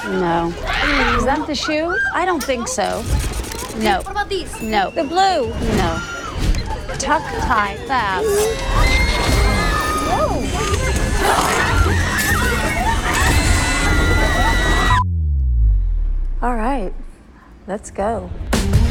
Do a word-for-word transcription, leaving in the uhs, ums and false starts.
No. Is that the shoe? I don't think so. No. What about these? No. The blue? No. Tuck, tie, fab. Whoa. All right, let's go.